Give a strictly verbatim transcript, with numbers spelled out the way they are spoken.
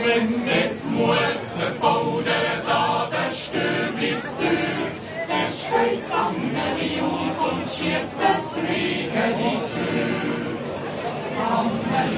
Wenn nicht Mut, der baut er da das Stüblis durch. Er steht Zangerli auf und schiebt das Regen in die Tür.